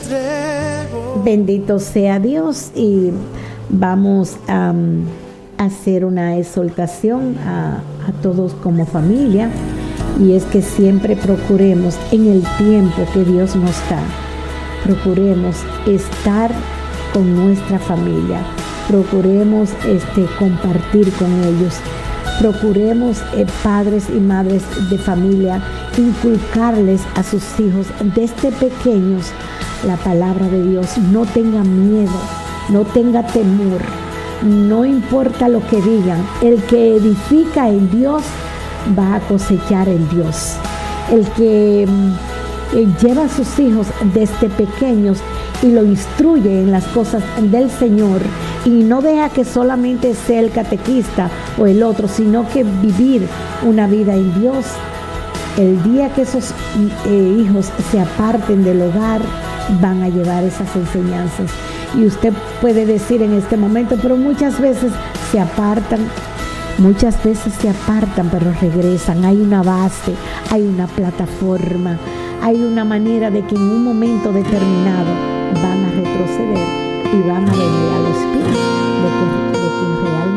Bendito sea Dios, y vamos a hacer una exhortación a todos como familia, y es que siempre procuremos en el tiempo que Dios nos da, procuremos estar con nuestra familia, procuremos compartir con ellos, procuremos padres y madres de familia inculcarles a sus hijos desde pequeños la palabra de Dios. No tenga miedo, no tenga temor, no importa lo que digan. El que edifica en Dios va a cosechar en Dios. El que lleva a sus hijos desde pequeños y lo instruye en las cosas del Señor, y no deja que solamente sea el catequista o el otro, sino que vivir una vida en Dios. El día que esos hijos se aparten del hogar, van a llevar esas enseñanzas. Y usted puede decir en este momento, pero muchas veces se apartan, pero regresan. Hay una base, hay una plataforma, hay una manera de que en un momento determinado van a retroceder y van a venir a los pies de quien realmente